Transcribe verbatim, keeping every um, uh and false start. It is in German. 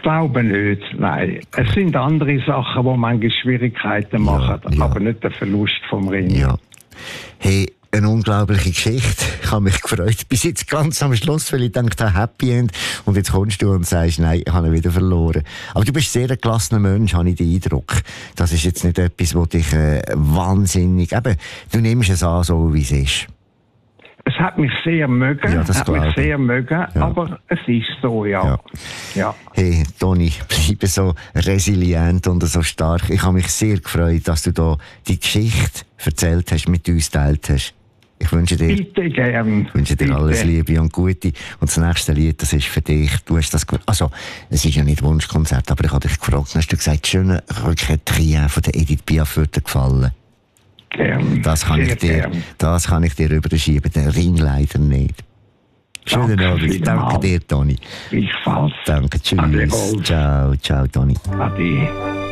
glaube nicht, nein. Es sind andere Sachen, die manchmal Schwierigkeiten machen, ja, ja. aber nicht der Verlust vom Ring. Ja. Hey, eine unglaubliche Geschichte. Ich habe mich gefreut. Bis jetzt ganz am Schluss, weil ich dachte, Happy End. Und jetzt kommst du und sagst, nein, ich habe ihn wieder verloren. Aber du bist sehr ein gelassener Mensch, habe ich den Eindruck. Das ist jetzt nicht etwas, was dich äh, wahnsinnig... Eben, du nimmst es an, so wie es ist. Es hat mich sehr mögen, ja, das hat mich ich. sehr mögen, ja. aber es ist so, ja. ja. ja. Hey, Toni, bleibe so resilient und so stark. Ich habe mich sehr gefreut, dass du da die Geschichte erzählt hast, mit uns geteilt hast. Ich wünsche dir, Bitte gern. Ich wünsche dir Bitte. alles Liebe und Gute. Und das nächste Lied, das ist für dich. Du hast das, also, es ist ja nicht Wunschkonzert, aber ich habe dich gefragt, hast du gesagt, schöne Rückkehr von der Edith Piaf würde dir gefallen? Gern. Das kann, ich dir, das kann ich dir überschieben, den Ring leider nicht. Schönen Abend. Danke dir, Toni. Gleichfalls. Danke, tschüss. Ciao, ciao, Toni. Ade.